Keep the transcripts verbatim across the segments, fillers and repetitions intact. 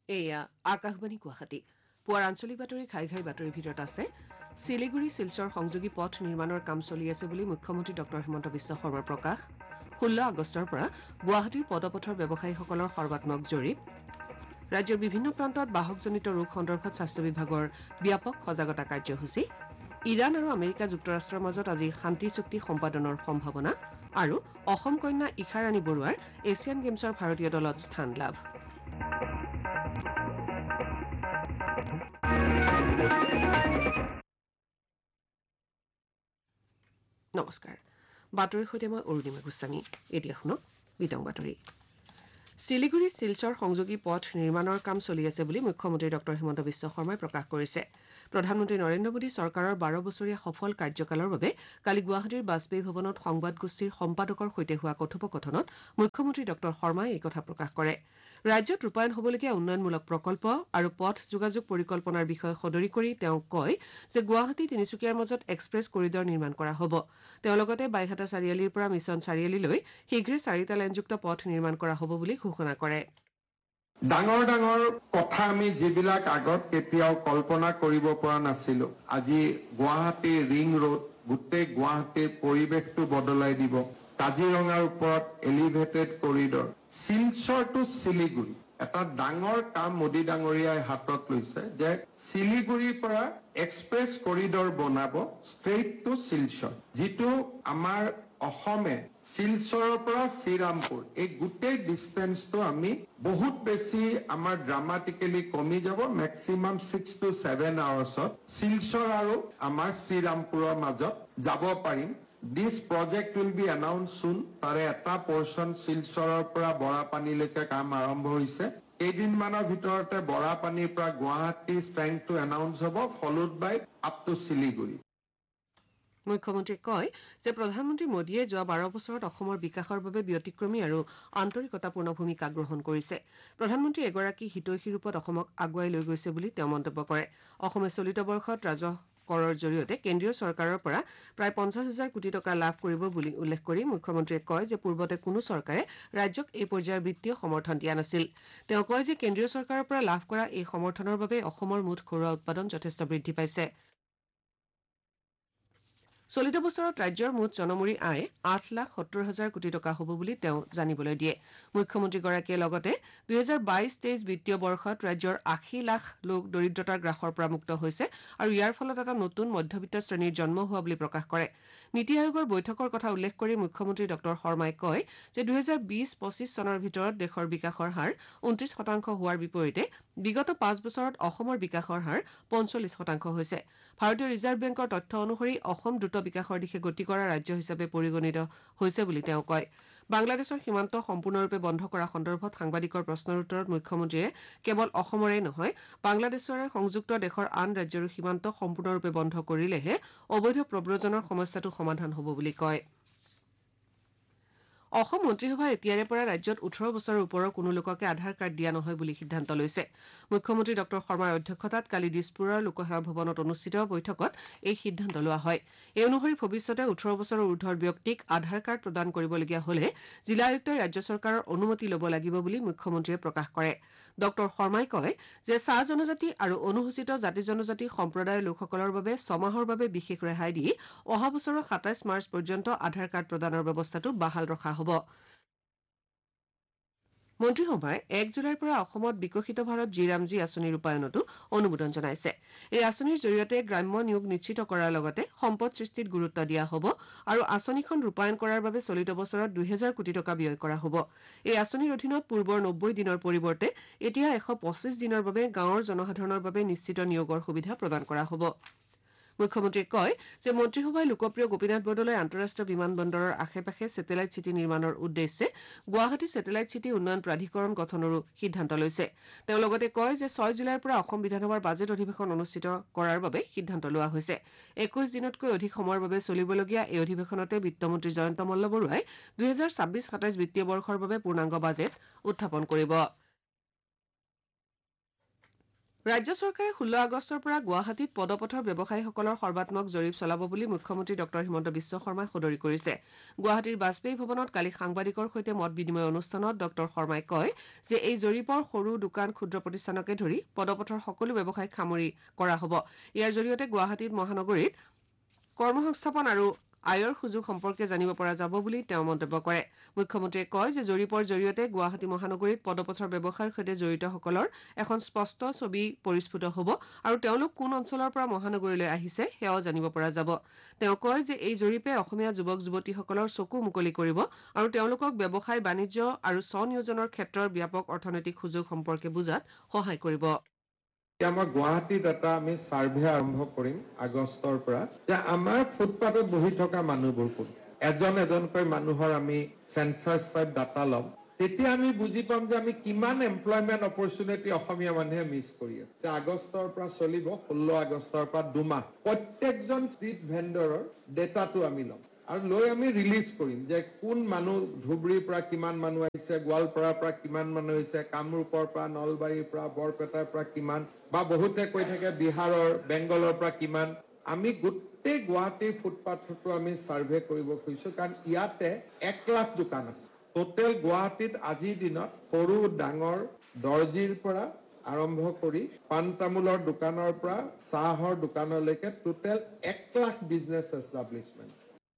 এয়া আকাশবাণী গুৱাহাটী পুৱাৰ আঞ্চলিক বাতৰি ঘাই ঘাই বাতৰিৰ ভিতৰত আছে শিলিগুৰি শিলচৰ সংযোগী পথ নিৰ্মাণৰ কাম চলি আছে বুলি মুখ্যমন্ত্ৰী ডক্টৰ হিমন্ত বিশ্ব শৰ্মাৰ প্ৰকাশ ষোল্ল আগষ্টৰ পৰা গুৱাহাটীৰ পদপথৰ ব্যৱসায়ীসকলৰ সৰ্বাত্মক জৰীপ ৰাজ্যৰ বিভিন্ন প্ৰান্তত বাহকজনিত ৰোগ সন্দৰ্ভত স্বাস্থ্য বিভাগৰ ব্যাপক সজাগতা কাৰ্যসূচী ইৰাণ আৰু আমেৰিকা যুক্তৰাষ্ট্ৰৰ মাজত আজি শান্তি চুক্তি সম্পাদনৰ সম্ভাৱনা আৰু অসম কন্যা ইশা ৰাণী বৰুৱাৰ এছিয়ান গেমছৰ ভাৰতীয় দলত স্থান লাভ নমস্কাৰ বাতৰিৰ সৈতে মই অৰুণিমা গোস্বামী এতিয়া শুনক বিতং বাতৰি শিলিগুৰি শিলচৰ সংযোগী পথ নিৰ্মাণৰ কাম চলি আছে বুলি মুখ্যমন্ত্ৰী ডক্টৰ হিমন্ত বিশ্ব শৰ্মাই প্ৰকাশ কৰিছে প্ৰধানমন্ত্ৰী নৰেন্দ্ৰ মোদী চৰকাৰৰ বাৰ বছৰীয়া সফল কাৰ্যকালৰ বাবে কালি গুৱাহাটীৰ বাজপেয়ী ভৱনত সংবাদগোষ্ঠীৰ সম্পাদকৰ সৈতে হোৱা কথোপকথনত মুখ্যমন্ত্ৰী ডক্টৰ শৰ্মাই এই কথা প্ৰকাশ কৰে ৰাজ্যত ৰূপায়ণ হ'বলগীয়া উন্নয়নমূলক প্ৰকল্প আৰু পথ যোগাযোগ পৰিকল্পনাৰ বিষয়ে সদৰি কৰি তেওঁ কয় যে গুৱাহাটী তিনিচুকীয়াৰ মাজত এক্সপ্ৰেছ কৰিডৰ নিৰ্মাণ কৰা হ'ব তেওঁ লগতে বাইহাটা চাৰিআলিৰ পৰা মিছন চাৰিআলিলৈ শীঘ্ৰে চাৰিটা লেনযুক্ত পথ নিৰ্মাণ কৰা হ'ব বুলি ঘোষণা কৰে ডাঙৰ ডাঙৰ কথা আমি যিবিলাক আগত কেতিয়াও কল্পনা কৰিব পৰা নাছিলো আজি গুৱাহাটী ৰিং ৰোড গোটেই গুৱাহাটীৰ পৰিৱেশটো বদলাই দিব কাজিৰঙাৰ ওপৰত elevated corridor Silchar two Siliguri এটা ডাঙৰ কাম মোদী ডাঙৰীয়াই হাতত লৈছে যে শিলিগুৰিৰ পৰা এক্সপ্ৰেছ কৰিডৰ বনাব ষ্ট্ৰেইট টু শিলচৰ যিটো আমাৰ অসমে শিলচৰৰ পৰা শ্ৰীৰামপুৰ এই গোটেই ডিষ্টেন্সটো আমি বহুত বেছি আমাৰ ড্ৰামাটিকেলি কমি যাব maximum six two seven আৱাৰ্ছত Silchar আৰু আমাৰ শ্ৰীৰামপুৰৰ মাজত যাব পাৰিম দিছ প্ৰজেক্ট উইল বি এনাউন্স চুন তাৰে এটা পৰ্চন শিলচৰৰ পৰা বৰাপানীলৈকে কাম আৰম্ভ হৈছে কেইদিনমানৰ ভিতৰতে বৰাপানীৰ পৰা গুৱাহাটী ষ্ট্ৰেংথটো এনাউন্স হ'ব followed by up to Siliguri মুখ্যমন্ত্ৰীয়ে কয় যে প্ৰধানমন্ত্ৰী মোদীয়ে যোৱা বাৰ বছৰত অসমৰ বিকাশৰ বাবে ব্যতিক্ৰমী আৰু আন্তৰিকতাপূৰ্ণ ভূমিকা গ্ৰহণ কৰিছে প্ৰধানমন্ত্ৰী এগৰাকী হিতৈষী ৰূপত অসমক আগুৱাই লৈ গৈছে বুলি তেওঁ মন্তব্য কৰে অসমে চলিত বৰ্ষত ৰাজহ কৰৰ জৰিয়তে কেন্দ্ৰীয় চৰকাৰৰ পৰা প্ৰায় পঞ্চাছ হাজাৰ কোটি টকা লাভ কৰিব বুলি উল্লেখ কৰি মুখ্যমন্ত্ৰীয়ে কয় যে পূৰ্বতে কোনো চৰকাৰে ৰাজ্যক এই পৰ্যায়ৰ বিত্তীয় সমৰ্থন দিয়া নাছিল তেওঁ কয় যে কেন্দ্ৰীয় চৰকাৰৰ পৰা লাভ কৰা এই সমৰ্থনৰ বাবে অসমৰ মুঠ ঘৰুৱা উৎপাদন যথেষ্ট বৃদ্ধি পাইছে চলিত বছৰত ৰাজ্যৰ মুঠ জনমূৰি আয় আঠ লাখ সত্তৰ হাজাৰ কোটি টকা হ'ব বুলি তেওঁ জানিবলৈ দিয়ে মুখ্যমন্ত্ৰীগৰাকীয়ে লগতে দুহেজাৰ বাইশ তেইছ বিত্তীয় বৰ্ষত ৰাজ্যৰ আশী লাখ লোক দৰিদ্ৰতাৰ গ্ৰাসৰ পৰা মুক্ত হৈছে আৰু ইয়াৰ ফলত এটা নতুন মধ্যবিত্ত শ্ৰেণীৰ জন্ম হোৱা বুলি প্ৰকাশ কৰে নীতি আয়োগৰ বৈঠকৰ কথা উল্লেখ কৰি মুখ্যমন্ত্ৰী ডক্টৰ শৰ্মাই কয় যে দুহেজাৰ বিশ পঁচিছ চনৰ ভিতৰত দেশৰ বিকাশৰ হাৰ ঊনত্ৰিশ শতাংশ হোৱাৰ বিপৰীতে বিগত পাঁচ বছৰত অসমৰ বিকাশৰ হাৰ পঞ্চল্লিছ শতাংশ হৈছে ভাৰতীয় ৰিজাৰ্ভ বেংকৰ তথ্য অনুসৰি অসম দ্ৰুত বিকাশৰ দিশে গতি কৰা ৰাজ্য হিচাপে পৰিগণিত হৈছে বুলি তেওঁ কয় বাংলাদেশৰ সীমান্ত সম্পূৰ্ণৰূপে বন্ধ কৰা সন্দৰ্ভত সাংবাদিকৰ প্ৰশ্নৰ উত্তৰত মুখ্যমন্ত্ৰীয়ে কেৱল অসমৰে নহয় বাংলাদেশৰে সংযুক্ত দেশৰ আন ৰাজ্যৰো সীমান্ত সম্পূৰ্ণৰূপে বন্ধ কৰিলেহে অবৈধ প্ৰব্ৰজনৰ সমস্যাটো সমাধান হ'ব বুলি কয় অসম মন্ত্ৰীসভাই এতিয়াৰে পৰা ৰাজ্যত ওঠৰ বছৰৰ ওপৰৰ কোনো লোককে আধাৰ কাৰ্ড দিয়া নহয় বুলি সিদ্ধান্ত লৈছে মুখ্যমন্ত্ৰী ডক্টৰ শৰ্মাৰ অধ্যক্ষতাত কালি দিছপুৰৰ লোকসেৱা ভৱনত অনুষ্ঠিত বৈঠকত এই সিদ্ধান্ত লোৱা হয় এই অনুসৰি ভৱিষ্যতে ওঠৰ বছৰৰ ঊৰ্ধৰ ব্যক্তিক আধাৰ কাৰ্ড প্ৰদান কৰিবলগীয়া হলে জিলা আয়ুক্তই ৰাজ্য চৰকাৰৰ অনুমতি ল'ব লাগিব বুলি মুখ্যমন্ত্ৰীয়ে প্ৰকাশ কৰে ডক্টৰ শৰ্মাই কয় যে চাহ জনজাতি আৰু অনুসূচিত জাতি জনজাতি সম্প্ৰদায়ৰ লোকসকলৰ বাবে ছমাহৰ বাবে বিশেষ ৰেহাই দি অহা বছৰৰ সাতাইছ মাৰ্চ পৰ্যন্ত আধাৰ কাৰ্ড প্ৰদানৰ ব্যৱস্থাটো বাহাল ৰখা হ'ব মন্ত্ৰীসভাই এক জুলাইৰ পৰা অসমত বিকশিত ভাৰত জি ৰামজী আঁচনি ৰূপায়ণতো অনুমোদন জনাইছে এই আঁচনিৰ জৰিয়তে গ্ৰাম্য নিয়োগ নিশ্চিত কৰাৰ লগতে সম্পদ সৃষ্টিত গুৰুত্ব দিয়া হ'ব আৰু আঁচনিখন ৰূপায়ণ কৰাৰ বাবে চলিত বছৰত দুহেজাৰ কোটি টকা ব্যয় কৰা হ'ব এই আঁচনিৰ অধীনত পূৰ্বৰ নব্বৈ দিনৰ পৰিৱৰ্তে এতিয়া এশ পঁচিছ দিনৰ বাবে গাঁৱৰ জনসাধাৰণৰ বাবে নিশ্চিত নিয়োগৰ সুবিধা প্ৰদান কৰা হ'ব মুখ্যমন্ত্ৰীয়ে কয় যে মন্ত্ৰীসভাই লোকপ্ৰিয় গোপীনাথ বৰদলৈ আন্তঃৰাষ্ট্ৰীয় বিমান বন্দৰৰ আশে পাশে ছেটেলাইট চিটি নিৰ্মাণৰ উদ্দেশ্যে গুৱাহাটী ছেটেলাইট চিটি উন্নয়ন প্ৰাধিকৰণ গঠনৰো সিদ্ধান্ত লৈছে তেওঁ লগতে কয় যে ছয় জুলাইৰ পৰা অসম বিধানসভাৰ বাজেট অধিৱেশন অনুষ্ঠিত কৰাৰ বাবে সিদ্ধান্ত লোৱা হৈছে একৈশ দিনতকৈ অধিক সময়ৰ বাবে চলিবলগীয়া এই অধিৱেশনতে বিত্তমন্ত্ৰী জয়ন্ত মল্লবৰুৱাই দুহেজাৰ ছাব্বিছ সাতাইছ বিত্তীয় বৰ্ষৰ বাবে পূৰ্ণাংগ বাজেট উত্থাপন কৰিব ৰাজ্য চৰকাৰে ষোল্ল আগষ্টৰ পৰা গুৱাহাটীত পদপথৰ ব্যৱসায়ীসকলৰ সৰ্বাত্মক জৰীপ চলাব বুলি মুখ্যমন্ত্ৰী ডঃ হিমন্ত বিশ্ব শৰ্মাই সদৰি কৰিছে। গুৱাহাটীৰ বাজপেয়ী ভৱনত কালি সাংবাদিকৰ সৈতে মত বিনিময় অনুষ্ঠানত ডঃ শৰ্মাই কয় যে এই জৰীপৰ সৰু দোকান ক্ষুদ্ৰ প্ৰতিষ্ঠানকে ধৰি পদপথৰ সকলো ব্যৱসায়ীক সামৰি কৰা হ'ব। ইয়াৰ জৰিয়তে গুৱাহাটীত মহানগৰীত কৰ্মসংস্থাপন আৰু আয়ৰ সুযোগ সম্পৰ্কে জানিব পৰা যাব বুলি তেওঁ মন্তব্য কৰে। মুখ্যমন্ত্ৰীয়ে কয় যে জৰীপৰ জৰিয়তে গুৱাহাটী মহানগৰীত পদপথৰ ব্যৱসায়ৰ সৈতে জড়িতসকলৰ এখন স্পষ্ট ছবি পৰিস্ফুট হ'ব আৰু তেওঁলোক কোন অঞ্চলৰ পৰা মহানগৰীলৈ আহিছে সেয়াও জানিব পৰা যাব। তেওঁ কয় যে এই জৰীপে অসমীয়া যুৱক যুৱতীসকলৰ চকু মুকলি কৰিব আৰু তেওঁলোকক ব্যৱসায় বাণিজ্য আৰু স্বনিয়োজনৰ ক্ষেত্ৰৰ ব্যাপক অৰ্থনৈতিক সুযোগ সম্পৰ্কে বুজাত সহায় কৰিব। এতিয়া আমাৰ গুৱাহাটীত এটা আমি ছাৰ্ভে আৰম্ভ কৰিম আগষ্টৰ পৰা যে আমাৰ ফুটপাথত বহি থকা মানুহবোৰ কোন এজন এজনকৈ মানুহৰ আমি চেন্সাছ টাইপ ডাটা ল'ম। তেতিয়া আমি বুজি পাম যে আমি কিমান এমপ্লয়মেণ্ট অপৰচুনিটি অসমীয়া মানুহে মিছ কৰি আছে। আগষ্টৰ পৰা চলিব, ষোল্ল আগষ্টৰ পৰা দুমাহ প্ৰত্যেকজন ষ্ট্ৰীট ভেণ্ডৰৰ ডেটাটো আমি ল'ম আৰু লৈ আমি ৰিলিজ কৰিম যে কোন মানুহ ধুবুৰীৰ পৰা কিমান মানুহ আহিছে, গোৱালপাৰাৰ পৰা কিমান মানুহ আহিছে, কামৰূপৰ পৰা, নলবাৰীৰ পৰা, বৰপেটাৰ পৰা কিমান, বা বহুতে কৈ থাকে বিহাৰৰ, বেংগলৰ পৰা কিমান। আমি গোটেই গুৱাহাটীৰ ফুটপাথটো আমি ছাৰ্ভে কৰিব খুজিছো, কাৰণ ইয়াতে এক লাখ দোকান আছে। টোটেল গুৱাহাটীত আজিৰ দিনত সৰু ডাঙৰ দৰ্জিৰ পৰা আৰম্ভ কৰি পাণ তামোলৰ দোকানৰ পৰা চাহৰ দোকানলৈকে টোটেল এক লাখ বিজনেছ এষ্টাব্লিছমেণ্ট।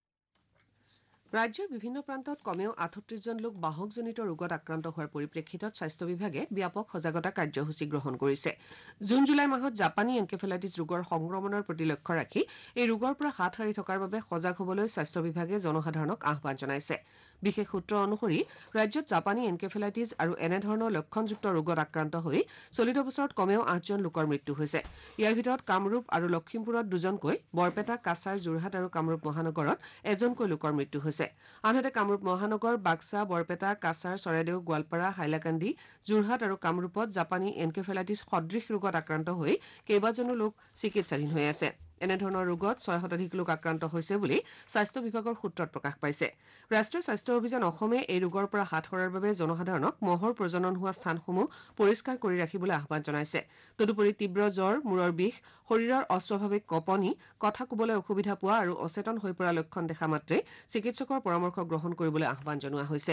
ৰাজ্যৰ বিভিন্ন প্ৰান্তত কমেও আঠত্ৰিশ জন লোক বাহকজনিত ৰোগত আক্ৰান্ত হোৱাৰ পৰিপ্ৰেক্ষিতত স্বাস্থ্য বিভাগে ব্যাপক সজাগতা কাৰ্যসূচী গ্ৰহণ কৰিছে। জুন জুলাই মাহত জাপানী এনকেফেলাইটিছ ৰোগৰ সংক্ৰমণৰ প্ৰতি লক্ষ্য ৰাখি এই ৰোগৰ পৰা হাত সাৰি থকাৰ বাবে সজাগ হ'বলৈ স্বাস্থ্য বিভাগে জনসাধাৰণক আহ্বান জনাইছে। বিশেষ সূত্ৰ অনুসৰি ৰাজ্যত জাপানী এনকেফেলাইটিছ আৰু এনেধৰণৰ লক্ষণযুক্ত ৰোগত আক্ৰান্ত হৈ চলিত বছৰত কমেও আঠজন লোকৰ মৃত্যু হৈছে। ইয়াৰ ভিতৰত কামৰূপ আৰু লখিমপুৰত দুজনকৈ, বৰপেটা, কাছাৰ, যোৰহাট আৰু কামৰূপ মহানগৰত এজনকৈ লোকৰ মৃত্যু হৈছে। আনহাতে কামৰূপ মহানগৰ, বাক্সা, বৰপেটা, কাছাৰ, চৰাইদেউ, গোৱালপাৰা, হাইলাকান্দি, যোৰহাট আৰু কামৰূপত জাপানী এনকেফেলাইটিছ সদৃশ ৰোগত আক্ৰান্ত হৈ কেইবাজনো লোক চিকিৎসাধীন হৈ আছে। এনেধৰণৰ ৰোগত ছয় শতাধিক লোক আক্ৰান্ত হৈছে বুলি স্বাস্থ্য বিভাগৰ সূত্ৰত প্ৰকাশ পাইছে। ৰাষ্ট্ৰীয় স্বাস্থ্য অভিযান অসমে এই ৰোগৰ পৰা হাত সৰাৰ বাবে জনসাধাৰণক মহৰ প্ৰজনন হোৱা স্থানসমূহ পৰিষ্কাৰ কৰি ৰাখিবলৈ আহ্বান জনাইছে। তদুপৰি তীব্ৰ জ্বৰ, মূৰৰ বিষ, শৰীৰৰ অস্বাভাৱিক কঁপনি, কথা কবলৈ অসুবিধা পোৱা আৰু অচেতন হৈ পৰা লক্ষণ দেখা মাত্ৰে চিকিৎসকৰ পৰামৰ্শ গ্ৰহণ কৰিবলৈ আহ্বান জনোৱা হৈছে।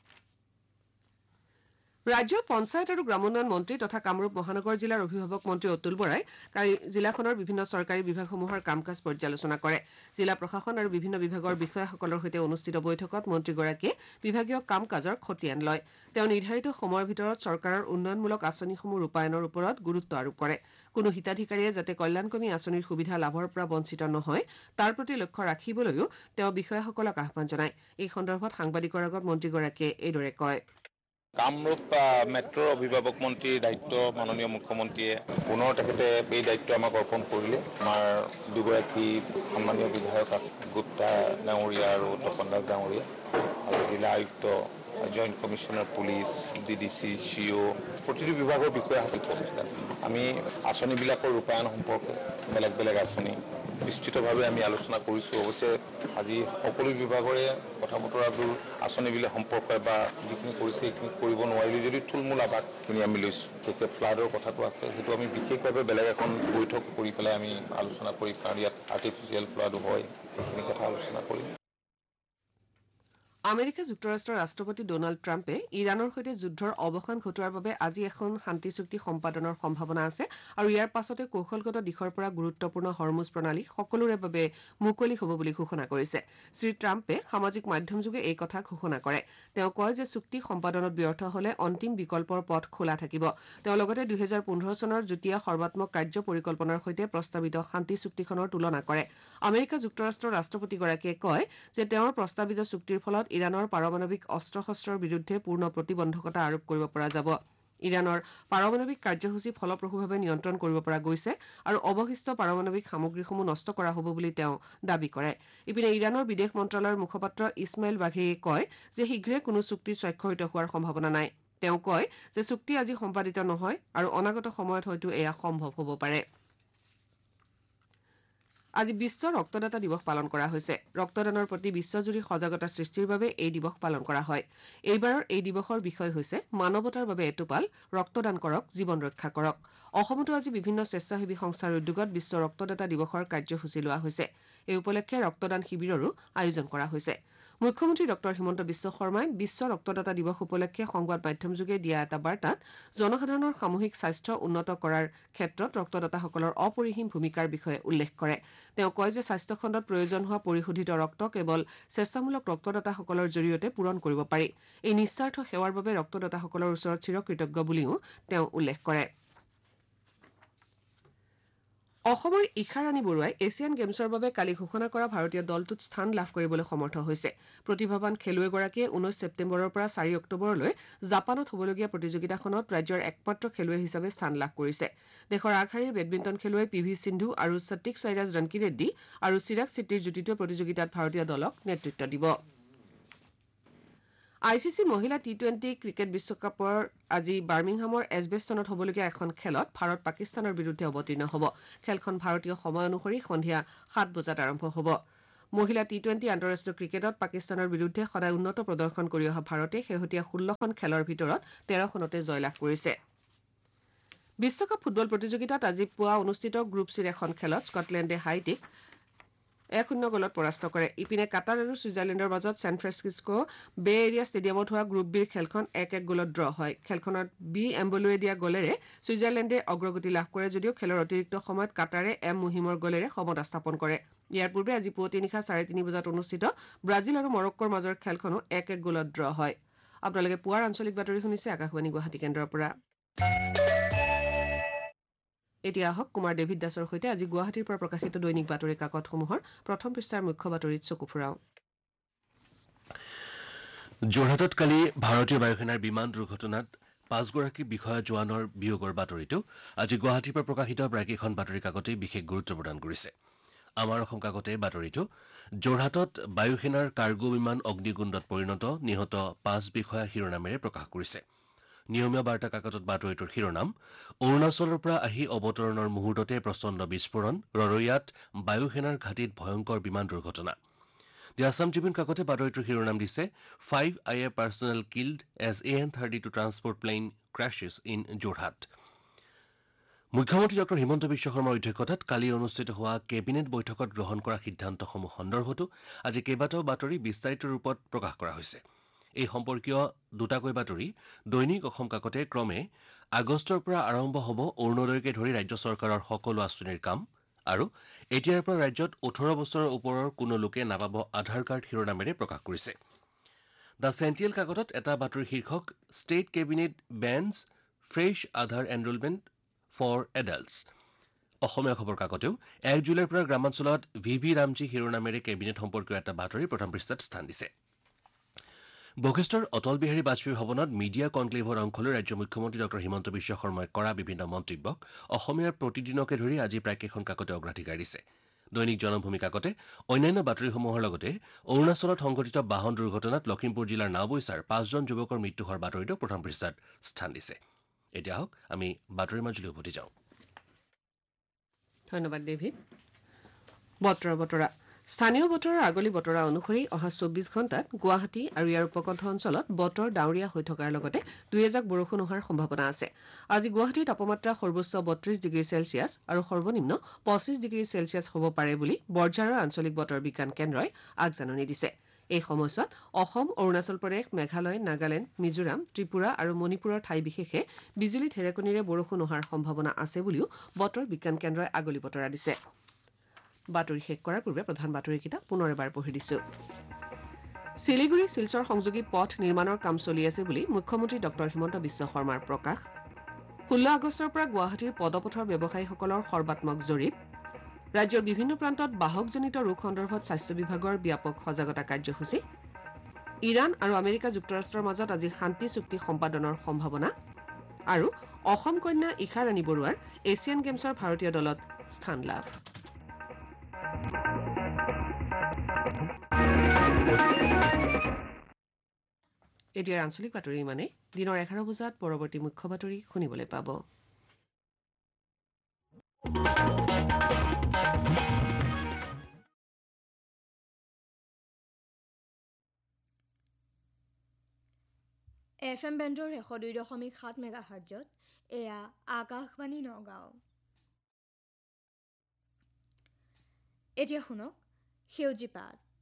ৰাজ্যৰ পঞ্চায়ত আৰু গ্ৰামোন্নয়ন মন্ত্ৰী তথা কামৰূপ মহানগৰ জিলাৰ অভিভাৱক মন্ত্ৰী অতুল বৰাই কালি জিলাখনৰ বিভিন্ন চৰকাৰী বিভাগসমূহৰ কাম কাজ পৰ্যালোচনা কৰে। জিলা প্ৰশাসন আৰু বিভিন্ন বিভাগৰ বিষয়াসকলৰ সৈতে অনুষ্ঠিত বৈঠকত মন্ত্ৰীগৰাকীয়ে বিভাগীয় কাম কাজৰ খতিয়ান লয়। তেওঁ নিৰ্ধাৰিত সময়ৰ ভিতৰত চৰকাৰৰ উন্নয়নমূলক আঁচনিসমূহ ৰূপায়ণৰ ওপৰত গুৰুত্ব আৰোপ কৰে। কোনো হিতাধিকাৰীয়ে যাতে কল্যাণকমী আঁচনিৰ সুবিধা লাভৰ পৰা বঞ্চিত নহয় তাৰ প্ৰতি লক্ষ্য ৰাখিবলৈও তেওঁ বিষয়াসকলক আহ্বান জনায়। এই সন্দৰ্ভত সাংবাদিকৰ আগত মন্ত্ৰীগৰাকীয়ে এইদৰে কয়। কামৰূপ মেট্ৰৰ অভিভাৱক মন্ত্ৰীৰ দায়িত্ব মাননীয় মুখ্যমন্ত্ৰীয়ে পুনৰ তেখেতে এই দায়িত্ব আমাক অৰ্পণ কৰিলে। আমাৰ দুগৰাকী সন্মানীয় বিধায়ক আছে, গুপ্তা ডাঙৰীয়া আৰু তপন দাস ডাঙৰীয়া, আৰু জিলা আয়ুক্ত, joint commissioner police, D D C, C অ' প্ৰতিটো বিভাগৰ বিষয়াসকল উপস্থিত আছে। আমি আঁচনিবিলাকৰ ৰূপায়ণ সম্পৰ্কে বেলেগ বেলেগ আঁচনি বিস্তৃতভাৱে আমি আলোচনা কৰিছোঁ। অৱশ্যে আজি সকলো বিভাগৰে কথা বতৰাবোৰ আঁচনিবিলাক সম্পৰ্কে বা যিখিনি কৰিছে সেইখিনি কৰিব নোৱাৰিলে যদি থুলমূল আবাসখিনি আমি লৈছোঁ। বিশেষকৈ ফ্লাডৰ কথাটো আছে, সেইটো আমি বিশেষভাৱে বেলেগ এখন বৈঠক কৰি পেলাই আমি আলোচনা কৰিম, কাৰণ ইয়াত আৰ্টিফিচিয়েল ফ্লাডো হয়, সেইখিনি কথা আলোচনা কৰিম। আমেৰিকা যুক্তৰাষ্ট্ৰৰ ৰাষ্ট্ৰপতি ডনাল্ড ট্ৰাম্পে ইৰাণৰ সৈতে যুদ্ধৰ অৱসান ঘটোৱাৰ বাবে আজি এখন শান্তি চুক্তি সম্পাদনৰ সম্ভাৱনা আছে আৰু ইয়াৰ পাছতে কৌশলগত দিশৰ পৰা গুৰুত্বপূৰ্ণ হৰমুজ প্ৰণালী সকলোৰে বাবে মুকলি হ'ব বুলি ঘোষণা কৰিছে। শ্ৰীট্ৰাম্পে সামাজিক মাধ্যমযোগে এই কথা ঘোষণা কৰে। তেওঁ কয় যে চুক্তি সম্পাদনত ব্যৰ্থ হলে অন্তিম বিকল্পৰ পথ খোলা থাকিব। তেওঁ লগতে দুহেজাৰ পোন্ধৰ চনৰ যুটীয়া সৰ্বাত্মক কাৰ্য পৰিকল্পনাৰ সৈতে প্ৰস্তাৱিত শান্তি চুক্তিখনৰ তুলনা কৰে। আমেৰিকা যুক্তৰাষ্ট্ৰৰ ৰাষ্ট্ৰপতিগৰাকীয়ে কয় যে তেওঁৰ প্ৰস্তাৱিত চুক্তিৰ ফলত ইৰাণৰ পাৰমাণৱিক অস্ত্ৰ শস্ত্ৰৰ বিৰুদ্ধে পূৰ্ণ প্ৰতিবন্ধকতা আৰোপ কৰিব পৰা যাব। ইৰাণৰ পাৰমাণৱিক কাৰ্যসূচী ফলপ্ৰসূভাৱে নিয়ন্ত্ৰণ কৰিব পৰা গৈছে আৰু অৱশিষ্ট পাৰমাণৱিক সামগ্ৰীসমূহ নষ্ট কৰা হ'ব বুলি তেওঁ দাবী কৰে। ইপিনে ইৰাণৰ বিদেশ মন্ত্ৰালয়ৰ মুখপাত্ৰ ইছমাইল বাঘেয়ে কয় যে শীঘ্ৰে কোনো চুক্তি স্বাক্ষৰিত হোৱাৰ সম্ভাৱনা নাই। তেওঁ কয় যে চুক্তি আজি সম্পাদিত নহয় আৰু অনাগত সময়ত হয়তো এয়া সম্ভৱ হ'ব পাৰে। আজি বিশ্ব ৰক্তদাতা দিৱস পালন কৰা হৈছে ৰক্তদানৰ প্ৰতি বিশ্বজুৰি সজাগতা সৃষ্টিৰ বাবে এই দিৱস পালন কৰা হয় এইবাৰৰ এই দিৱসৰ বিষয় হৈছে মানৱতাৰ বাবে এটোপাল ৰক্তদান কৰক জীৱন ৰক্ষা কৰক অসমতো আজি বিভিন্ন স্বেচ্ছাসেৱী সংস্থাৰ উদ্যোগত বিশ্ব ৰক্তদাতা দিৱসৰ কাৰ্যসূচী লোৱা হৈছে এই উপলক্ষে ৰক্তদান শিবিৰৰো আয়োজন কৰা হৈছে মুখ্যমন্ত্ৰী ডক্টৰ হিমন্ত বিশ্ব শৰ্মাই বিশ্ব ৰক্তদাতা দিৱস উপলক্ষে সংবাদ মাধ্যমযোগে দিয়া এটা বাৰ্তাত জনসাধাৰণৰ সামূহিক স্বাস্থ্য উন্নত কৰাৰ ক্ষেত্ৰত ৰক্তদাতাসকলৰ অপৰিসীম ভূমিকাৰ বিষয়ে উল্লেখ কৰে তেওঁ কয় যে স্বাস্থ্য খণ্ডত প্ৰয়োজন হোৱা পৰিশোধিত ৰক্ত কেৱল স্বেচ্ছামূলক ৰক্তদাতাসকলৰ জৰিয়তে পূৰণ কৰিব পাৰি এই নিস্বাৰ্থ সেৱাৰ বাবে ৰক্তদাতাসকলৰ ওচৰত চিৰকৃতজ্ঞ বুলিও তেওঁ উল্লেখ কৰে অসমৰ ইশা ৰাণী বৰুৱাই এছিয়ান গেমছৰ বাবে কালি ঘোষণা কৰা ভাৰতীয় দলটোত স্থান লাভ কৰিবলৈ সমৰ্থ হৈছে প্ৰতিভাৱান খেলুৱৈগৰাকীয়ে ঊনৈশ ছেপ্টেম্বৰৰ পৰা চাৰি অক্টোবৰলৈ জাপানত হ'বলগীয়া প্ৰতিযোগিতাখনত ৰাজ্যৰ একমাত্ৰ খেলুৱৈ হিচাপে স্থান লাভ কৰিছে দেশৰ আগশাৰীৰ বেডমিণ্টন খেলুৱৈ পি ভি সিন্ধু আৰু সত্বিক সাইৰাজ ৰনকিৰেড্ডী আৰু চিৰাগ চিট্টিৰ যুটিটোৱে প্ৰতিযোগিতাত ভাৰতীয় দলক নেতৃত্ব দিব আই চি চি মহিলা টি টুৱেণ্টি ক্ৰিকেট বিশ্বকাপৰ আজি বাৰ্মিংহামৰ এজবেষ্টনত হ'বলগীয়া এখন খেলত ভাৰত পাকিস্তানৰ বিৰুদ্ধে অৱতীৰ্ণ হ'ব খেলখন ভাৰতীয় সময় অনুসৰি সন্ধিয়া সাত বজাত আৰম্ভ হ'ব মহিলা টি টুৱেণ্টি আন্তঃৰাষ্ট্ৰীয় ক্ৰিকেটত পাকিস্তানৰ বিৰুদ্ধে সদায় উন্নত প্ৰদৰ্শন কৰি অহা ভাৰতে শেহতীয়া ষোল্লখন খেলৰ ভিতৰত তেৰখনতে জয়লাভ কৰিছে বিশ্বকাপ ফুটবল প্ৰতিযোগিতাত আজি পুৱা অনুষ্ঠিত গ্ৰুপ চিৰ এখন খেলত স্কটলেণ্ডে হাইটিক এক শূন্য গলত পৰাস্ত কৰে ইপিনে কাটাৰ আৰু ছুইজাৰলেণ্ডৰ মাজত ছেন ফ্ৰান্সিস্কো বে এৰিয়া ষ্টেডিয়ামত হোৱা গ্ৰুপ বিৰ খেলখন এক এক গলত ড্ৰ হয় খেলখনত বি এম্বলুৱে দিয়া গলেৰে ছুইজাৰলেণ্ডে অগ্ৰগতি লাভ কৰে যদিও খেলৰ অতিৰিক্ত সময়ত কাটাৰে এম মুহিমৰ গলেৰে সমতা স্থাপন কৰে ইয়াৰ পূৰ্বে আজি পুৱতি নিশা চাৰে তিনি বজাত অনুষ্ঠিত ব্ৰাজিল আৰু মৰক্কোৰ মাজৰ খেলখনো এক এক গলত ড্ৰ হয় আপোনালোকে পুৱাৰ আঞ্চলিক বাতৰি শুনিছে আকাশবাণী গুৱাহাটী কেন্দ্ৰৰ পৰা এতিয়া আহক কুমাৰ ডেভিড দাসৰ সৈতে আজি গুৱাহাটীৰ পৰা প্ৰকাশিত দৈনিক বাতৰি কাকতসমূহৰ প্ৰথম পৃষ্ঠাৰ মুখ্য বাতৰিত চকু ফুৰাওঁ যোৰহাটত কালি ভাৰতীয় বায়ুসেনাৰ বিমান দুৰ্ঘটনাত পাঁচগৰাকী বিষয়া জোৱানৰ বিয়োগৰ বাতৰিটো আজি গুৱাহাটীৰ পৰা প্ৰকাশিত প্ৰায় কেইখন বাতৰি কাকতেই বিশেষ গুৰুত্ব প্ৰদান কৰিছে আমাৰ অসম কাকতে বাতৰিটো যোৰহাটত বায়ুসেনাৰ কাৰ্গো বিমান অগ্নিকুণ্ডত পৰিণত নিহত পাঁচ বিষয়া শিৰোনামেৰে প্ৰকাশ কৰিছে নিয়মীয়া বাৰ্তা কাকতত বাতৰিটোৰ শিৰোনাম অৰুণাচলৰ পৰা আহি অৱতৰণৰ মুহূৰ্ততে প্ৰচণ্ড বিস্ফোৰণ ৰৰৈয়াত বায়ুসেনাৰ ঘাটিত ভয়ংকৰ বিমান দুৰ্ঘটনা দি আছাম ট্ৰিবিউন কাকতে বাতৰিটোৰ শিৰোনাম দিছে five I A personal killed as A N thirty two transport plain ক্ৰেছেছ in Jorhat মুখ্যমন্ত্ৰী ডক্টৰ হিমন্ত বিশ্ব শৰ্মাৰ অধ্যক্ষতাত কালি অনুষ্ঠিত হোৱা কেবিনেট বৈঠকত গ্ৰহণ কৰা সিদ্ধান্তসমূহ সন্দৰ্ভতো আজি কেইবাটাও বাতৰি বিস্তাৰিত ৰূপত প্ৰকাশ কৰা হৈছে এই সম্পৰ্কীয় দুটাকৈ বাতৰি দৈনিক অসম কাকতে ক্ৰমে আগষ্টৰ পৰা আৰম্ভ হ'ব অৰুণোদয়কে ধৰি ৰাজ্য চৰকাৰৰ সকলো আঁচনিৰ কাম আৰু এতিয়াৰ পৰা ৰাজ্যত ওঠৰ বছৰৰ ওপৰৰ কোনো লোকে নাপাব আধাৰ কাৰ্ড শিৰোনামেৰে প্ৰকাশ কৰিছে দ্য চেণ্টিয়েল কাকতত এটা বাতৰিৰ শীৰ্ষক state cabinet বেনছ fresh Aadhaar enrolment for এডাল্টছ অসমীয়া খবৰ কাকতেও এক জুলাইৰ পৰা গ্ৰামাঞ্চলত ভি ভি ৰামজী শিৰোনামেৰে কেবিনেট সম্পৰ্কীয় এটা বাতৰি প্ৰথম পৃষ্ঠাত স্থান দিছে বশিষ্ঠৰ অটল বিহাৰী বাজপেয়ী ভৱনত মিডিয়া কনক্লেভৰ অংশ লৈ ৰাজ্যৰ মুখ্যমন্ত্ৰী ডক্টৰ হিমন্ত বিশ্ব শৰ্মাই কৰা বিভিন্ন মন্তব্যক অসমীয়াৰ প্ৰতিদিনকে ধৰি আজি প্ৰায় কেইখন কাকতে অগ্ৰাধিকাৰ দিছে দৈনিক জনভূমি কাকতে অন্যান্য বাতৰিসমূহৰ লগতে অৰুণাচলত সংঘটিত বাহন দুৰ্ঘটনাত লখিমপুৰ জিলাৰ নাওবৈচাৰ পাঁচজন যুৱকৰ মৃত্যু হোৱাৰ বাতৰিটো প্ৰথম পৃষ্ঠাত স্থান দিছে এতিয়া আহক আমি বাতৰিৰ মাজলৈ উভতি যাওঁ ধন্যবাদ ডেভিড বতৰৰ বতৰা স্থানীয় বতৰৰ আগলি বতৰা অনুসৰি অহা চৌব্বিছ ঘণ্টাত গুৱাহাটী আৰু ইয়াৰ উপকণ্ঠ অঞ্চলত বতৰ ডাৱৰীয়া হৈ থকাৰ লগতে দুই এজাক বৰষুণ হোৱাৰ সম্ভাৱনা আছে আজি গুৱাহাটীৰ তাপমাত্ৰা সৰ্বোচ্চ বত্ৰিশ ডিগ্ৰী চেলছিয়াছ আৰু সৰ্বনিম্ন পঁচিছ ডিগ্ৰী চেলছিয়াছ হ'ব পাৰে বুলি বৰঝাৰৰ আঞ্চলিক বতৰ বিজ্ঞান কেন্দ্ৰই আগজাননী দিছে এই সময়ছোৱাত অসম অৰুণাচল প্ৰদেশ মেঘালয় নাগালেণ্ড মিজোৰাম ত্ৰিপুৰা আৰু মণিপুৰৰ ঠাই বিশেষে বিজুলী ঢেৰেকনিৰে বৰষুণ হোৱাৰ সম্ভাৱনা আছে বুলিও বতৰ বিজ্ঞান কেন্দ্ৰই আগলি বতৰা দিছে বাতৰি শেষ কৰাৰ পূৰ্বে প্ৰধান বাতৰিকেইটা পুনৰ এবাৰ পঢ়ি দিছো শিলিগুৰি শিলচৰ সংযোগী পথ নিৰ্মাণৰ কাম চলি আছে বুলি মুখ্যমন্ত্ৰী ডক্টৰ হিমন্ত বিশ্ব শৰ্মাৰ প্ৰকাশ ষোল্ল আগষ্টৰ পৰা গুৱাহাটীৰ পদপথৰ ব্যৱসায়ীসকলৰ সৰ্বাত্মক জৰীপ ৰাজ্যৰ বিভিন্ন প্ৰান্তত বাহকজনিত ৰোগ সন্দৰ্ভত স্বাস্থ্য বিভাগৰ ব্যাপক সজাগতা কাৰ্যসূচী ইৰাণ আৰু আমেৰিকা যুক্তৰাষ্ট্ৰৰ মাজত আজি শান্তি চুক্তি সম্পাদনৰ সম্ভাৱনা আৰু অসম কন্যা ইশা ৰাণী বৰুৱাৰ এছিয়ান গেমছৰ ভাৰতীয় দলত স্থান লাভ এতিয়া আঞ্চলিক বাতৰি ইমানে দিনৰ এঘাৰ বজাত পৰৱৰ্তী মুখ্য বাতৰি শুনিবলৈ পাব এফ এম বেণ্ডৰ এশ দুই দশমিক সাত মেগাহাৰ্জত এয়া আকাশবাণী নগাঁও। এতিয়া শুনক সেউজী পাত।